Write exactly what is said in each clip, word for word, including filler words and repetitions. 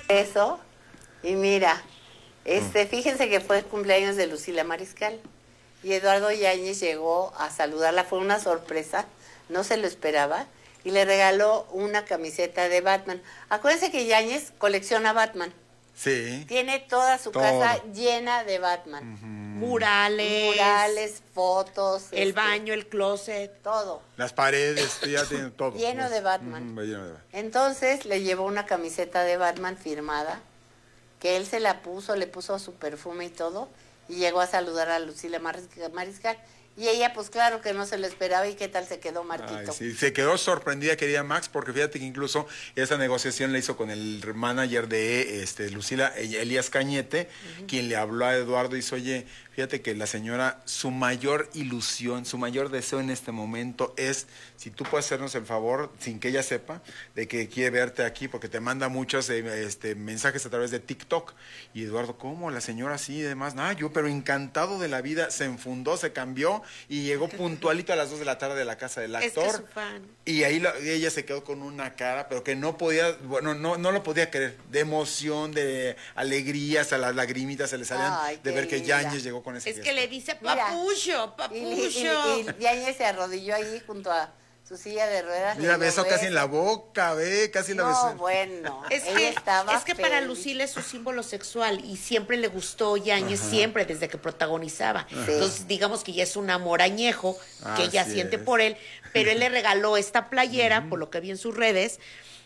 Eso, y mira, este, fíjense que fue el cumpleaños de Lucila Mariscal y Eduardo Yáñez llegó a saludarla, fue una sorpresa, no se lo esperaba, y le regaló una camiseta de Batman. Acuérdense que Yáñez colecciona Batman. Sí. Tiene toda su Todo. casa llena de Batman. Uh-huh. Murales. Murales, fotos. El este, baño, el closet. todo. Las paredes, ya tienen todo. Lleno pues. de Batman. Uh-huh, lleno de Batman. Entonces le llevó una camiseta de Batman firmada, que él se la puso, le puso su perfume y todo, y llegó a saludar a Lucila Mariscal. Y ella, pues claro que no se lo esperaba, y qué tal se quedó Marquito. Ay, sí. Se quedó sorprendida, querida Max, porque fíjate que incluso esa negociación la hizo con el manager de este, Lucila, Elías Cañete, uh-huh. quien le habló a Eduardo y dice, oye, fíjate que la señora, su mayor ilusión, su mayor deseo en este momento es, si tú puedes hacernos el favor, sin que ella sepa, de que quiere verte aquí, porque te manda muchos eh, este, mensajes a través de TikTok. Y Eduardo, ¿cómo? La señora sí y demás. No, yo, pero encantado de la vida, se enfundó, se cambió y llegó puntualito a las dos de la tarde de la casa del actor. Es que es su fan. Y ahí lo, ella se quedó con una cara, pero que no podía, bueno, no, no lo podía creer, de emoción, de alegría, hasta las lagrimitas se le salían. Ay, de ver que Yáñez llegó con ese Es gesto. que le dice papucho, papucho. Y, y, y, y Yáñez se arrodilló ahí junto a su silla de ruedas. Mira, besó casi en la boca, ve, casi la besó. No, bueno, es ella que, estaba es que feliz. Para Lucila es su símbolo sexual y siempre le gustó Yáñez, Ajá. siempre, desde que protagonizaba. Sí. Entonces, digamos que ya es un amor añejo que Así ella siente es. por él, pero él le regaló esta playera, uh-huh. por lo que vi en sus redes,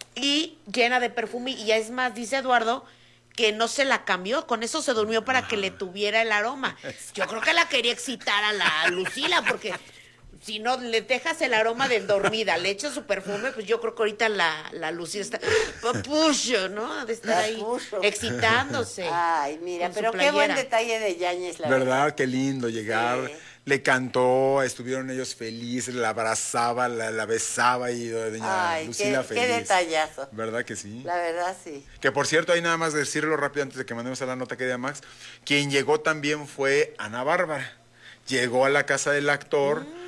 y llena de perfume, y ya es más, dice Eduardo, que no se la cambió, con eso se durmió para Ajá. que le tuviera el aroma. Yo creo que la quería excitar a la Lucila, porque si no le dejas el aroma de dormida, le echas su perfume, pues yo creo que ahorita la, la Lucila está papucho, ¿no? De estar ahí excitándose. Ay, mira, pero qué buen detalle de Yáñez, la verdad. ¿Verdad? Qué lindo llegar. Sí. Le cantó, estuvieron ellos felices, la abrazaba, la, la besaba y doña Ay, Lucila qué, feliz. Qué detallazo. ¿Verdad que sí? La verdad sí. Que por cierto, hay nada más decirlo rápido antes de que mandemos a la nota, querida Max. Quien llegó también fue Ana Bárbara. Llegó a la casa del actor. Mm.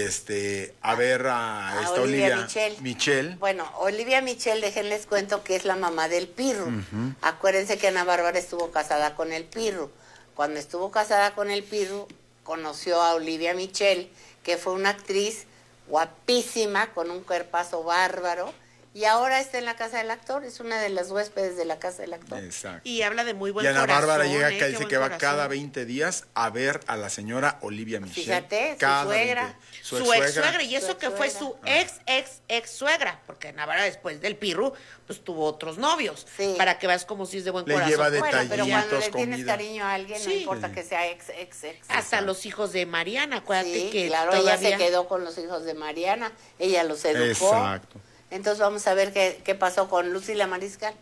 Este, a ver a, a esta Olivia, Olivia Michel. Michel. Bueno, Olivia Michel, déjenles cuento que es la mamá del Pirru. Uh-huh. Acuérdense que Ana Bárbara estuvo casada con el Pirru. Cuando estuvo casada con el Pirru, conoció a Olivia Michel, que fue una actriz guapísima, con un cuerpazo bárbaro, y ahora está en la casa del actor, es una de las huéspedes de la casa del actor. Exacto. Y habla de muy buen corazón. Y Ana corazón, Bárbara llega ¿eh? acá, dice que va corazón. cada veinte días a ver a la señora Olivia Michel. Fíjate, cada su suegra. veinte, su, su ex suegra, y eso su que fue su ex, ex, ex suegra, porque Ana Bárbara después del Pirru, pues tuvo otros novios, sí. para que veas como si es de buen le corazón. Lleva bueno, pero cuando le comida. tienes cariño a alguien, sí. no importa que sea ex, ex, ex. Hasta sí. los hijos de Mariana, acuérdate sí, que claro, todavía... ella se quedó con los hijos de Mariana, ella los educó. Exacto. Entonces vamos a ver qué, qué pasó con Lucila Mariscal.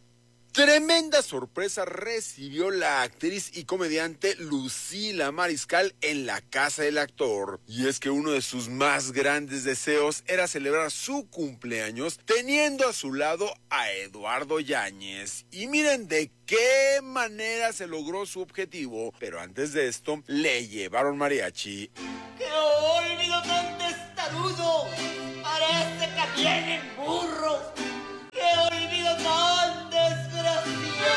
Tremenda sorpresa recibió la actriz y comediante Lucila Mariscal en la casa del actor. Y es que uno de sus más grandes deseos era celebrar su cumpleaños teniendo a su lado a Eduardo Yáñez. Y miren de qué manera se logró su objetivo. Pero antes de esto, le llevaron mariachi. ¡Qué olvido tan testarudo! Parece que vienen burros. ¡Qué olvido tan desgraciado!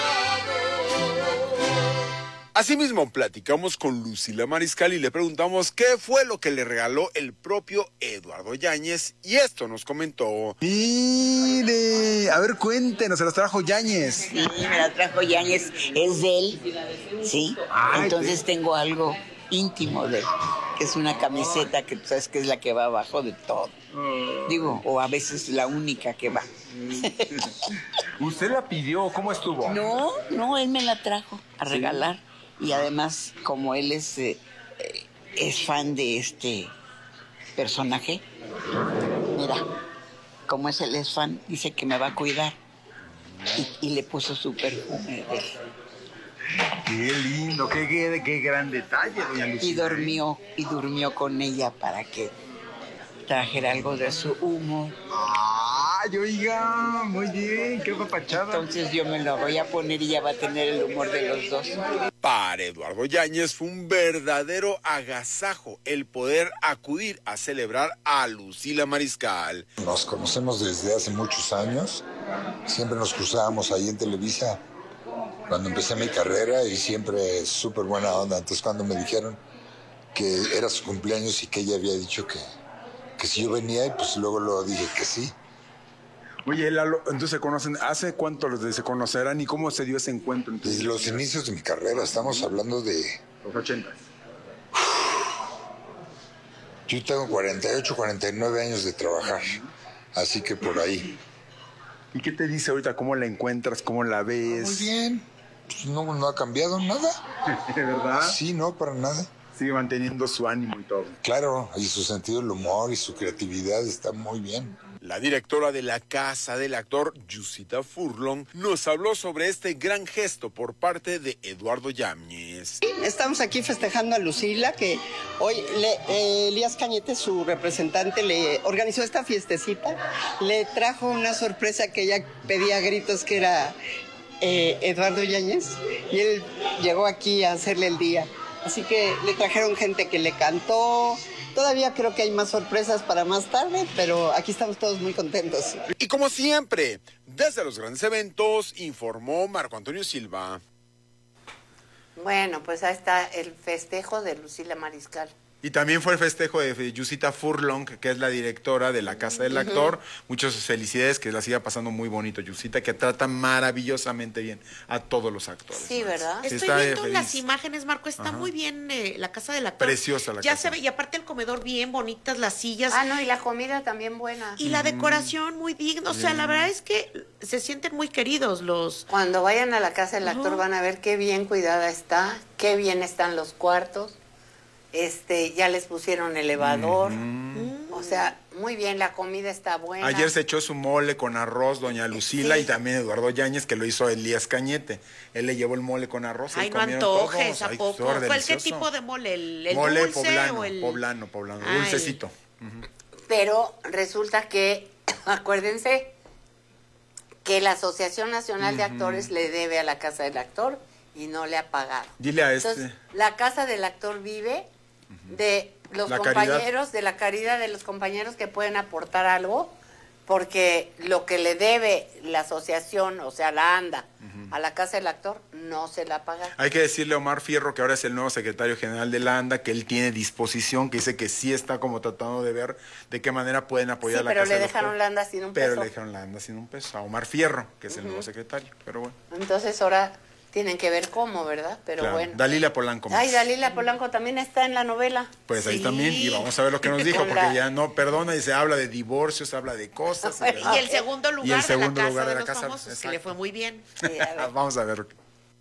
Asimismo, platicamos con Lucila Mariscal y le preguntamos qué fue lo que le regaló el propio Eduardo Yáñez, y esto nos comentó. Mire, a ver, cuéntenos, se los trajo Yáñez. Sí, me la trajo Yáñez, es de él, sí. Ay, entonces sí. tengo algo íntimo de él, que es una camiseta que tú sabes que es la que va abajo de todo. Digo, o a veces la única que va. ¿Usted la pidió? ¿Cómo estuvo? No, no, él me la trajo a regalar. ¿Sí? Y además, como él es, eh, es fan de este personaje, mira, como es él es fan, dice que me va a cuidar. Y, y le puso su perfume de él. Qué lindo, qué, qué, qué gran detalle, doña Lucila. Y durmió, y durmió con ella para que trajera algo de su humo. ¡Ay, oiga! Muy bien, qué papachada. Entonces yo me lo voy a poner y ya va a tener el humor de los dos. Para Eduardo Yáñez fue un verdadero agasajo el poder acudir a celebrar a Lucila Mariscal. Nos conocemos desde hace muchos años Siempre nos cruzábamos ahí en Televisa cuando empecé mi carrera y siempre súper buena onda. Entonces cuando me dijeron que era su cumpleaños y que ella había dicho que, que si yo venía, y pues luego lo dije que sí. Oye, Lalo, entonces se conocen, ¿hace cuánto los se conocerán y cómo se dio ese encuentro? Desde los inicios de mi carrera, estamos hablando de... Los ochentas. Yo tengo cuarenta y ocho, cuarenta y nueve años de trabajar, así que por ahí. ¿Y qué te dice ahorita? ¿Cómo la encuentras? ¿Cómo la ves? Muy bien, pues no, no ha cambiado nada. ¿De verdad? Sí, no, para nada. Sigue manteniendo su ánimo y todo. Claro, y su sentido del humor y su creatividad está muy bien. La directora de la casa del actor, Yusita Furlong, nos habló sobre este gran gesto por parte de Eduardo Yáñez. Estamos aquí festejando a Lucila, que hoy le, eh, Elías Cañete, su representante, le organizó esta fiestecita. Le trajo una sorpresa que ella pedía a gritos, que era eh, Eduardo Yáñez, y él llegó aquí a hacerle el día. Así que le trajeron gente que le cantó. Todavía creo que hay más sorpresas para más tarde, pero aquí estamos todos muy contentos. Y como siempre, desde los grandes eventos, informó Marco Antonio Silva. Bueno, pues ahí está el festejo de Lucila Mariscal. Y también fue el festejo de Yusita Furlong, que es la directora de la Casa del Actor. Uh-huh. Muchas felicidades, que la siga pasando muy bonito Yusita, que trata maravillosamente bien a todos los actores. Sí, ¿verdad? Sí, estoy viendo feliz. Las imágenes, Marco, está Ajá. muy bien eh, la Casa del Actor. Preciosa la ya casa. Ya se ve, y aparte el comedor bien bonitas, las sillas. Ah, no, y la comida también buena. Y mm. la decoración muy digna, o sea, mm. la verdad es que se sienten muy queridos los... Cuando vayan a la Casa del Actor uh-huh. van a ver qué bien cuidada está, qué bien están los cuartos. Este, ya les pusieron elevador, mm. o sea, muy bien, la comida está buena. Ayer se echó su mole con arroz doña Lucila sí. y también Eduardo Yáñez, que lo hizo Elías Cañete. Él le llevó el mole con arroz. Ay, no antojes, ¿a poco? ¿Fue el qué tipo de mole? ¿El, el mole dulce poblano, o el...? poblano, poblano, Ay. dulcecito. Uh-huh. Pero resulta que, acuérdense, que la Asociación Nacional uh-huh. de Actores le debe a la Casa del Actor y no le ha pagado. Dile a Entonces, este. la Casa del Actor vive de los la compañeros, caridad. de la caridad de los compañeros que pueden aportar algo, porque lo que le debe la asociación, o sea, la ANDA, uh-huh. a la Casa del Actor, no se la paga. Hay que decirle a Omar Fierro, que ahora es el nuevo secretario general de la ANDA, que él tiene disposición, que dice que sí está como tratando de ver de qué manera pueden apoyar sí, a la Casa del Actor. pero le dejaron la ANDA sin un pero peso. Pero le dejaron la ANDA sin un peso, a Omar Fierro, que es uh-huh. el nuevo secretario, pero bueno. Entonces ahora... tienen que ver cómo, ¿verdad? Pero claro. bueno. Dalila Polanco. Más. Ay, Dalila Polanco también está en la novela. Pues sí. ahí también, y vamos a ver lo que nos dijo, porque la... ya no perdona y se habla de divorcios, se habla de cosas. Y, y el segundo lugar, el segundo de, la lugar casa de la los casa, famosos, exacto. que le fue muy bien. Sí, a vamos a ver.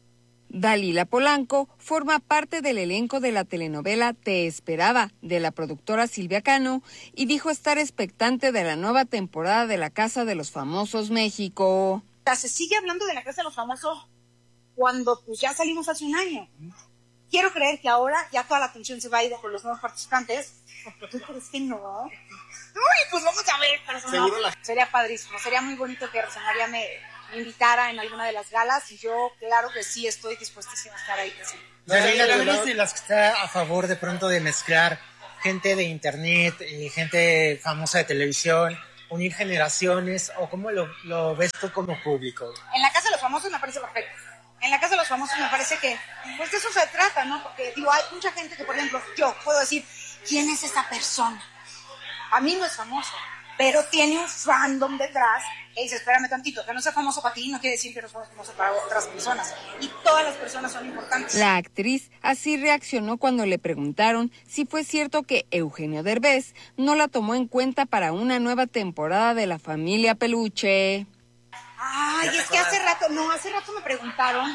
Dalila Polanco forma parte del elenco de la telenovela Te Esperaba, de la productora Silvia Cano, y dijo estar expectante de la nueva temporada de La Casa de los Famosos México. Se sigue hablando de La Casa de los Famosos cuando pues ya salimos hace un año. Quiero creer que ahora ya toda la atención se va a ir con los nuevos participantes. ¿Tú crees que no? Uy, pues vamos a ver. Pero no, la... Sería padrísimo, sería muy bonito que Rosa María me invitara en alguna de las galas y yo claro que sí estoy dispuestísima a estar ahí. Sí. No, ¿eres de las que está a favor de pronto de mezclar gente de internet, y gente famosa de televisión, unir generaciones, o cómo lo, lo ves tú como público? En La Casa de los Famosos me parece perfecto. En La Casa de los Famosos me parece que, pues de eso se trata, ¿no? Porque, digo, hay mucha gente que, por ejemplo, yo puedo decir, ¿quién es esa persona? A mí no es famoso, pero tiene un fandom detrás que dice, espérame tantito, que no sea famoso para ti no quiere decir que no sea famoso para otras personas. Y todas las personas son importantes. La actriz así reaccionó cuando le preguntaron si fue cierto que Eugenio Derbez no la tomó en cuenta para una nueva temporada de La Familia Peluche. Ay, es que hace rato, no, hace rato me preguntaron,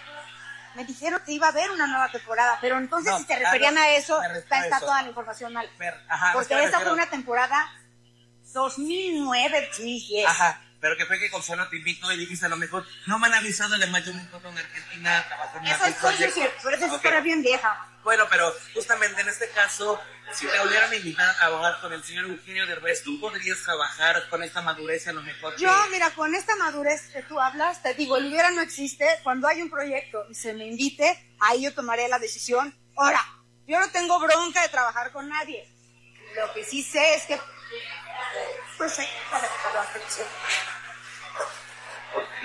me dijeron que iba a haber una nueva temporada, pero entonces no, si se referían a eso, está, está toda la información mal. Ver, ajá, porque esa refiero... fue una temporada dos mil nueve, sí, yes. Ajá, pero que fue que Consuelo te invitó y dijiste a lo mejor, no me han avisado de Mayor Encuentro en Argentina. Eso es cierto, sí, pero eso es historia bien vieja. Bueno, pero justamente en este caso, si te volvieran a invitar a trabajar con el señor Eugenio Derbez, ¿tú podrías trabajar con esta madurez a lo mejor? Que... Yo, mira, con esta madurez que tú hablas, te digo, el hubiera no existe. Cuando hay un proyecto y se me invite, ahí yo tomaré la decisión. Ahora, yo no tengo bronca de trabajar con nadie. Lo que sí sé es que... Pues sí, perdón, perdón.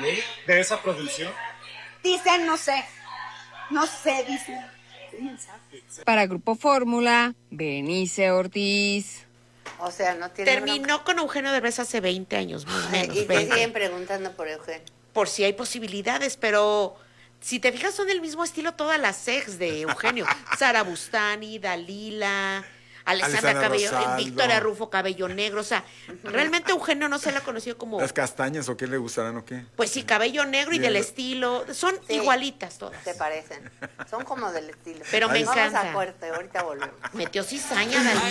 de esa producción? Dicen, no sé. No sé, dicen. ¿Quién sabe? Para Grupo Fórmula, Berenice Ortiz. O sea, no tiene Terminó bronca. con Eugenio Derbez hace veinte años, más o menos. Y te veinte. siguen preguntando por Eugenio. Por si hay posibilidades, pero si te fijas son del mismo estilo todas las ex de Eugenio. Sara Bustani, Dalila, Alessandra Alessandra Cabello, eh, Rosaldo. Victoria Rufo, Cabello Negro. O sea, realmente Eugenio no se le ha conocido como... ¿Las castañas o qué le gustarán o qué? Pues sí, cabello negro y Bien. del estilo. Son Sí. igualitas todas. Se parecen. Son como del estilo. Pero me Vamos encanta. a corte, ahorita volvemos. Metió cizaña, Dalila.